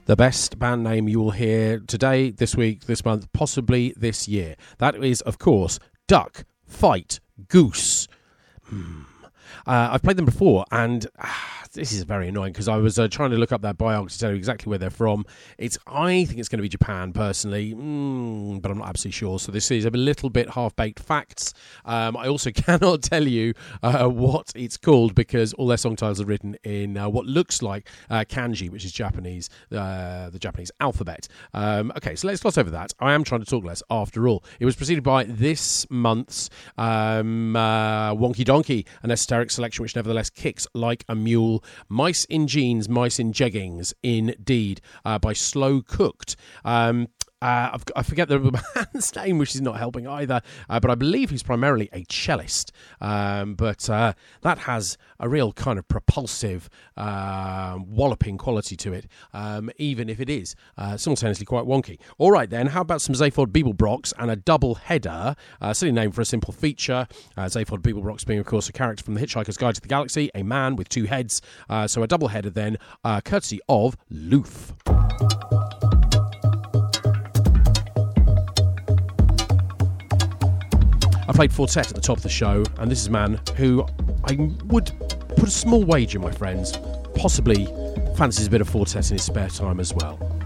The best band name you will hear today, this week, this month, possibly this year. That is, of course, Duck Fight Goose. I've played them before, and this is very annoying because I was trying to look up their biography to tell you exactly where they're from. I think it's going to be Japan, personally, but I'm not absolutely sure. So this is a little bit half-baked facts. I also cannot tell you what it's called because all their song titles are written in what looks like kanji, which is Japanese, the Japanese alphabet. Okay, so let's gloss over that. I am trying to talk less, after all. It was preceded by this month's Wonky Donkey, an esoteric selection which nevertheless kicks like a mule. Mice in Jeans, Mice in Jeggings, Indeed, by Slow Cooked. I forget the band's name, which is not helping either, but I believe he's primarily a cellist. But that has a real kind of propulsive, walloping quality to it, even if it is simultaneously quite wonky. All right, then, how about some Zaphod Beeblebrox and a double header? Silly name for a simple feature. Zaphod Beeblebrox being, of course, a character from The Hitchhiker's Guide to the Galaxy, a man with two heads. So a double header, then, courtesy of Loof. I played Fortet at the top of the show, and this is a man who I would put a small wager, my friends, possibly fancies a bit of Fortet in his spare time as well.